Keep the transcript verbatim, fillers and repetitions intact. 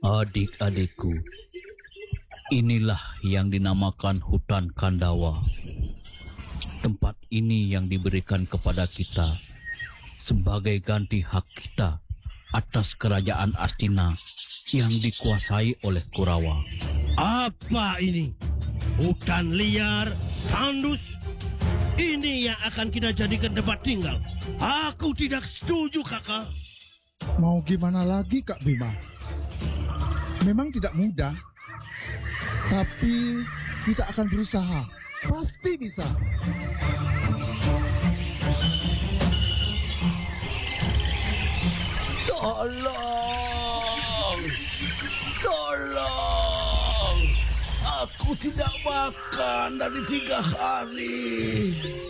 Adik-adikku, inilah yang dinamakan hutan Kandawa. Tempat ini yang diberikan kepada kita sebagai ganti hak kita atas kerajaan Astina yang dikuasai oleh Kurawa. Apa ini? Hutan liar, tandus? Ini yang akan kita jadikan tempat tinggal. Aku tidak setuju, kakak. Mau gimana lagi, Kak Bima? Memang tidak mudah, tapi kita akan berusaha. Pasti bisa. Tolong! Tolong! Aku tidak makan dari tiga hari.